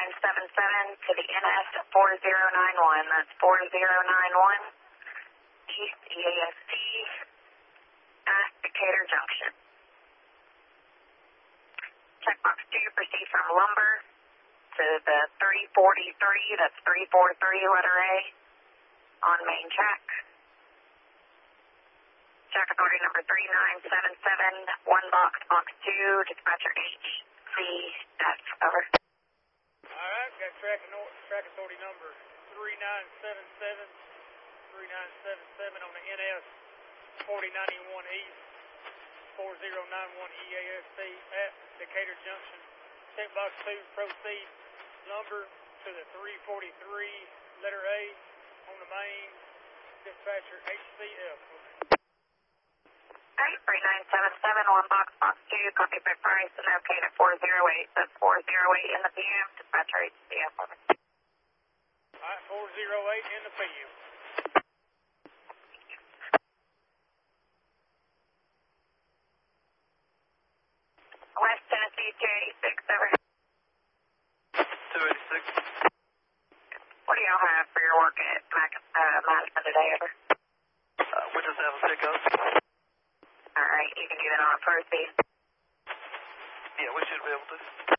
to the NS 4091. That's 4091 East EAST at Decatur Junction. Checkbox 2, proceed from lumber to the 343, that's 343 letter A on main track. Track authority number 3977, 1 box 2, dispatcher HCF, over. Alright, got track authority number 3977 on the NS 4091 East 4091 EAST at Decatur Junction. Checkbox 2, proceed lumber to the 343 letter A on the main, dispatcher HCF. 3977, 1 box 2, copy by price and okay at 408. That's 408 in the PM, dispatcher HCF, over. Alright, 408 in the PM. West Tennessee 286, over. 286. What do y'all have for your work at Madison today, over? We just have a pickup. Alright, you can do that on a proceed. Yeah, we should be able to.